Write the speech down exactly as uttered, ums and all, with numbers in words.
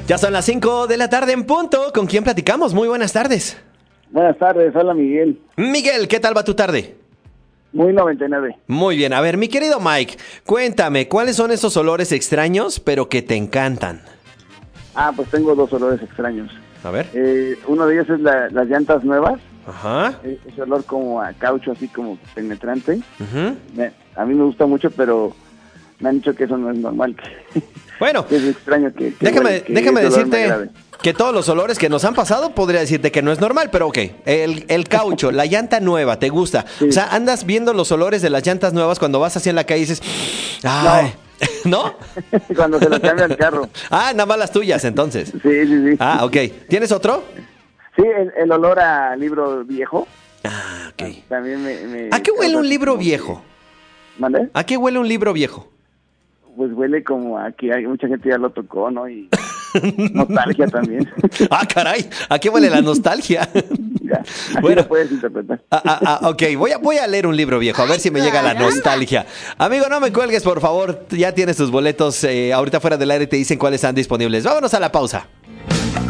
Ya son las cinco de la tarde en punto. ¿Con quién platicamos? Muy buenas tardes. Buenas tardes, hola Miguel. Miguel, ¿qué tal va tu tarde? Muy noventa y nueve. Muy bien, a ver, mi querido Mike, cuéntame, ¿cuáles son esos olores extraños pero que te encantan? Ah, pues tengo dos olores extraños. A ver. Eh, uno de ellos es la- las llantas nuevas. Ajá. Eh, ese olor como a caucho, así como penetrante. Ujú. Me- a mí me gusta mucho, pero me han dicho que eso no es normal. Que, Bueno, que es extraño que, que déjame, huele- que déjame ese olor me decirte agrade. que todos los olores que nos han pasado podría decirte que no es normal, pero ok. El, el caucho, la llanta nueva, ¿te gusta? Sí. O sea, andas viendo los olores de las llantas nuevas cuando vas así en la calle y dices, ¡ay! ¿No? Cuando se lo cambia el carro. Ah, nada más las tuyas, entonces. Sí, sí, sí. Ah, ok. ¿Tienes otro? Sí, el, el olor a libro viejo. Ah, ok. También me... me ¿A qué huele causa un así libro como que- viejo? ¿Mande? ¿A qué huele un libro viejo? Pues huele como a que hay mucha gente ya lo tocó, ¿no? Y nostalgia también. Ah, caray, ¿a qué huele la nostalgia? Ya, así Bueno. lo puedes interpretar. Ah, ah, ah, ok, voy a, voy a leer un libro viejo, a ver si me llega la nostalgia. Amigo, no me cuelgues, por favor. Ya tienes tus boletos. eh, ahorita fuera del aire te dicen cuáles están disponibles. Vámonos a la pausa.